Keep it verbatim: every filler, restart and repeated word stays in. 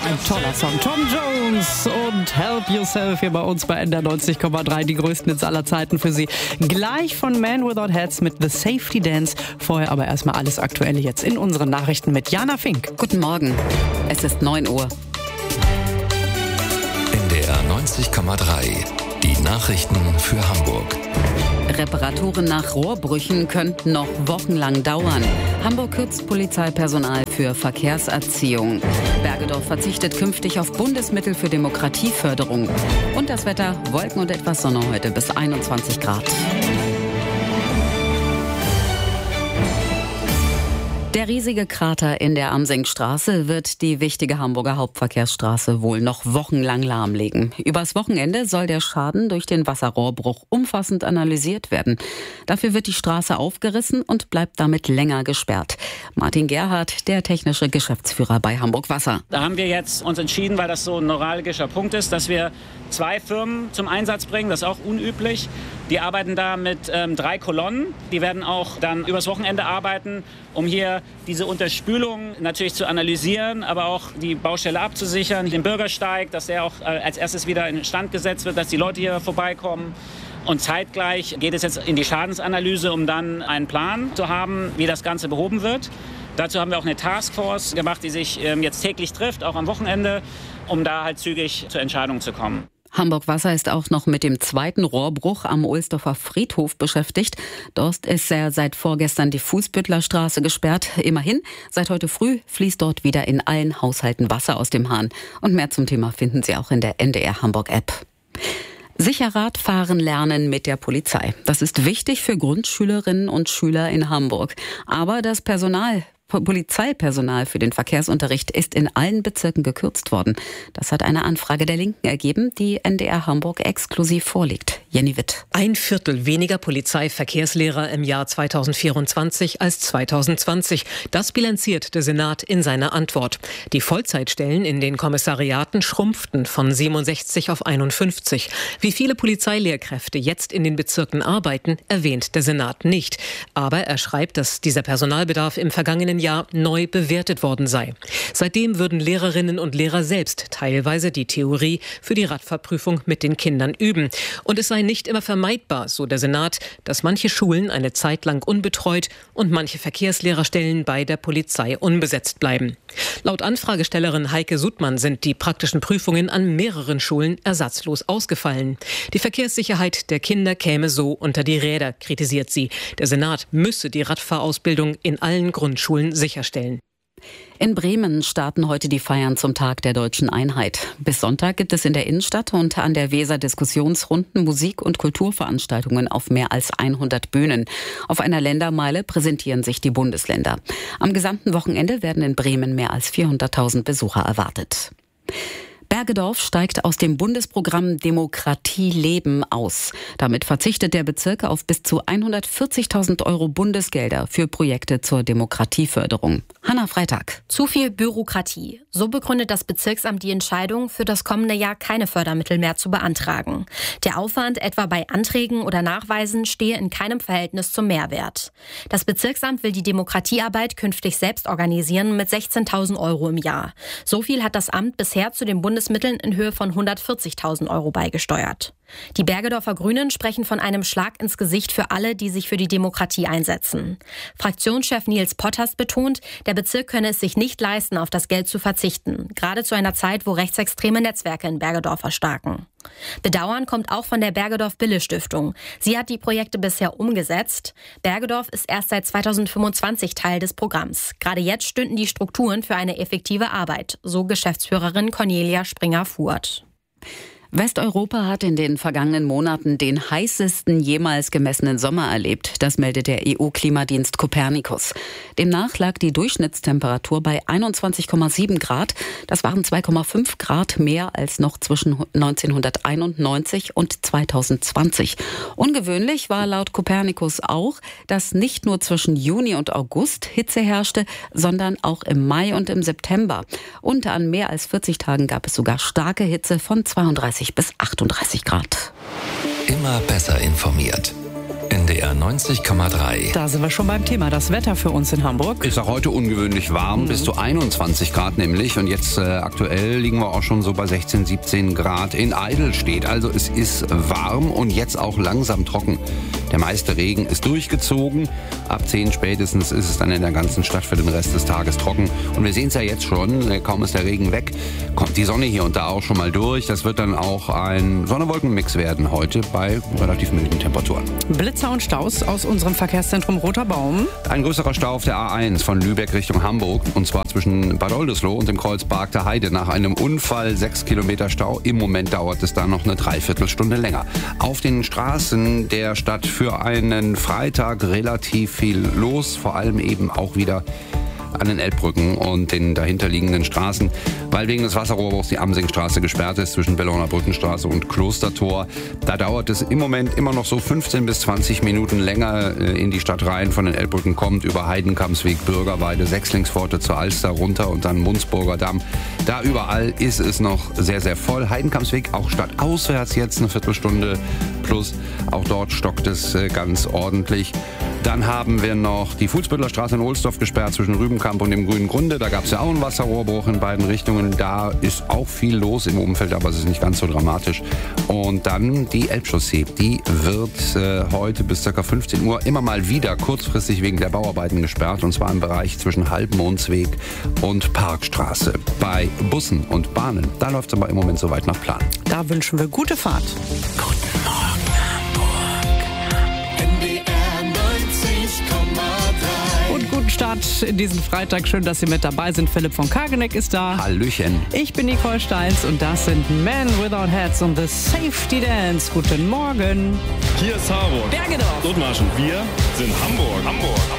Ein toller Song. Tom Jones und Help Yourself hier bei uns bei N D R neunzig Komma drei. Die größten Hits aller Zeiten für Sie. Gleich von Man Without Hats mit The Safety Dance. Vorher aber erstmal alles Aktuelle jetzt in unseren Nachrichten mit Jana Fink. Guten Morgen. Es ist neun Uhr. N D R neunzig Komma drei. Die Nachrichten für Hamburg. Reparaturen nach Rohrbrüchen könnten noch wochenlang dauern. Hamburg kürzt Polizeipersonal für Verkehrserziehung. Bergedorf verzichtet künftig auf Bundesmittel für Demokratieförderung. Und das Wetter, Wolken und etwas Sonne heute bis einundzwanzig Grad. Der riesige Krater in der Amsingstraße wird die wichtige Hamburger Hauptverkehrsstraße wohl noch wochenlang lahmlegen. Übers Wochenende soll der Schaden durch den Wasserrohrbruch umfassend analysiert werden. Dafür wird die Straße aufgerissen und bleibt damit länger gesperrt. Martin Gerhardt, der technische Geschäftsführer bei Hamburg Wasser. Da haben wir jetzt uns entschieden, weil das so ein neuralgischer Punkt ist, dass wir zwei Firmen zum Einsatz bringen. Das ist auch unüblich. Die arbeiten da mit ähm, drei Kolonnen. Die werden auch dann übers Wochenende arbeiten, um hier diese Unterspülung natürlich zu analysieren, aber auch die Baustelle abzusichern, den Bürgersteig, dass der auch äh, als erstes wieder in Stand gesetzt wird, dass die Leute hier vorbeikommen. Und zeitgleich geht es jetzt in die Schadensanalyse, um dann einen Plan zu haben, wie das Ganze behoben wird. Dazu haben wir auch eine Taskforce gemacht, die sich ähm, jetzt täglich trifft, auch am Wochenende, um da halt zügig zur Entscheidung zu kommen. Hamburg Wasser ist auch noch mit dem zweiten Rohrbruch am Ohlsdorfer Friedhof beschäftigt. Dort ist er seit vorgestern die Fußbüttlerstraße gesperrt. Immerhin, seit heute früh fließt dort wieder in allen Haushalten Wasser aus dem Hahn. Und mehr zum Thema finden Sie auch in der N D R Hamburg App. Sicher Radfahren lernen mit der Polizei. Das ist wichtig für Grundschülerinnen und Schüler in Hamburg. Aber das Personal Polizeipersonal für den Verkehrsunterricht ist in allen Bezirken gekürzt worden. Das hat eine Anfrage der Linken ergeben, die N D R Hamburg exklusiv vorliegt. Jenny Witt. Ein Viertel weniger Polizeiverkehrslehrer im Jahr zweitausendvierundzwanzig als zweitausendzwanzig. Das bilanziert der Senat in seiner Antwort. Die Vollzeitstellen in den Kommissariaten schrumpften von siebenundsechzig auf einundfünfzig. Wie viele Polizeilehrkräfte jetzt in den Bezirken arbeiten, erwähnt der Senat nicht. Aber er schreibt, dass dieser Personalbedarf im vergangenen Jahr neu bewertet worden sei. Seitdem würden Lehrerinnen und Lehrer selbst teilweise die Theorie für die Radfahrprüfung mit den Kindern üben. Und es sei nicht immer vermeidbar, so der Senat, dass manche Schulen eine Zeit lang unbetreut und manche Verkehrslehrerstellen bei der Polizei unbesetzt bleiben. Laut Anfragestellerin Heike Suttmann sind die praktischen Prüfungen an mehreren Schulen ersatzlos ausgefallen. Die Verkehrssicherheit der Kinder käme so unter die Räder, kritisiert sie. Der Senat müsse die Radfahrausbildung in allen Grundschulen sicherstellen. In Bremen starten heute die Feiern zum Tag der deutschen Einheit. Bis Sonntag gibt es in der Innenstadt und an der Weser Diskussionsrunden, Musik- und Kulturveranstaltungen auf mehr als hundert Bühnen. Auf einer Ländermeile präsentieren sich die Bundesländer. Am gesamten Wochenende werden in Bremen mehr als vierhunderttausend Besucher erwartet. Bergedorf steigt aus dem Bundesprogramm Demokratie leben aus. Damit verzichtet der Bezirk auf bis zu hundertvierzigtausend Euro Bundesgelder für Projekte zur Demokratieförderung. Hanna Freitag. Zu viel Bürokratie. So begründet das Bezirksamt die Entscheidung, für das kommende Jahr keine Fördermittel mehr zu beantragen. Der Aufwand etwa bei Anträgen oder Nachweisen stehe in keinem Verhältnis zum Mehrwert. Das Bezirksamt will die Demokratiearbeit künftig selbst organisieren mit sechzehntausend Euro im Jahr. So viel hat das Amt bisher zu den Bundesmitteln in Höhe von hundertvierzigtausend Euro beigesteuert. Die Bergedorfer Grünen sprechen von einem Schlag ins Gesicht für alle, die sich für die Demokratie einsetzen. Fraktionschef Nils Potters betont, der Bezirk könne es sich nicht leisten, auf das Geld zu verzichten. Gerade zu einer Zeit, wo rechtsextreme Netzwerke in Bergedorf erstarken. Bedauern kommt auch von der Bergedorf-Bille-Stiftung. Sie hat die Projekte bisher umgesetzt. Bergedorf ist erst seit zweitausendfünfundzwanzig Teil des Programms. Gerade jetzt stünden die Strukturen für eine effektive Arbeit, so Geschäftsführerin Cornelia Springer-Fuhrt. Westeuropa hat in den vergangenen Monaten den heißesten jemals gemessenen Sommer erlebt. Das meldet der E U-Klimadienst Copernicus. Demnach lag die Durchschnittstemperatur bei einundzwanzig Komma sieben Grad. Das waren zwei Komma fünf Grad mehr als noch zwischen neunzehnhunderteinundneunzig und zweitausendzwanzig. Ungewöhnlich war laut Copernicus auch, dass nicht nur zwischen Juni und August Hitze herrschte, sondern auch im Mai und im September. Und an mehr als vierzig Tagen gab es sogar starke Hitze von zweiunddreißig bis achtunddreißig Grad. Immer besser informiert. N D R neunzig Komma drei. Da sind wir schon beim Thema. Das Wetter für uns in Hamburg. Ist auch heute ungewöhnlich warm, mhm. bis zu einundzwanzig Grad nämlich. Und jetzt äh, aktuell liegen wir auch schon so bei sechzehn, siebzehn Grad in Eidelstedt. Also es ist warm und jetzt auch langsam trocken. Der meiste Regen ist durchgezogen. Ab zehn spätestens ist es dann in der ganzen Stadt für den Rest des Tages trocken. Und wir sehen es ja jetzt schon, kaum ist der Regen weg, kommt die Sonne hier und da auch schon mal durch. Das wird dann auch ein Sonne-Wolken-Mix werden heute bei relativ milden Temperaturen. Blitzer und Staus aus unserem Verkehrszentrum Roter Baum. Ein größerer Stau auf der A eins von Lübeck Richtung Hamburg. Und zwar zwischen Bad Oldesloe und dem Kreuz Barkter Heide. Nach einem Unfall sechs Kilometer Stau. Im Moment dauert es da noch eine Dreiviertelstunde länger. Auf den Straßen der Stadt für einen Freitag relativ viel los. Vor allem eben auch wieder an den Elbbrücken und den dahinterliegenden Straßen, weil wegen des Wasserrohrbruchs die Amsingstraße gesperrt ist zwischen Belloner Brückenstraße und Klostertor. Da dauert es im Moment immer noch so fünfzehn bis zwanzig Minuten länger in die Stadt rein. Von den Elbbrücken kommt über Heidenkampsweg, Bürgerweide, Sechslingspforte zur Alster runter und dann Munzburger Damm. Da überall ist es noch sehr, sehr voll. Heidenkampsweg auch stadtauswärts jetzt eine Viertelstunde plus. Auch dort stockt es ganz ordentlich. Dann haben wir noch die Fuhlsbüttler Straße in Ohlsdorf gesperrt zwischen Rübenkamp und dem Grünen Grunde. Da gab es ja auch einen Wasserrohrbruch in beiden Richtungen. Da ist auch viel los im Umfeld, aber es ist nicht ganz so dramatisch. Und dann die Elbchaussee. Die wird äh, heute bis ca. fünfzehn Uhr immer mal wieder kurzfristig wegen der Bauarbeiten gesperrt. Und zwar im Bereich zwischen Halbmondsweg und Parkstraße. Bei Bussen und Bahnen, da läuft es aber im Moment soweit nach Plan. Da wünschen wir gute Fahrt. Guten Morgen, Hamburg. N D R neunzig Komma drei. Und guten Start in diesen Freitag. Schön, dass Sie mit dabei sind. Philipp von Kageneck ist da. Hallöchen. Ich bin Nicole Steins und das sind Men Without Hats und The Safety Dance. Guten Morgen. Hier ist Harburg. Bergedorf. Dotmarschen. Wir sind Hamburg. Hamburg.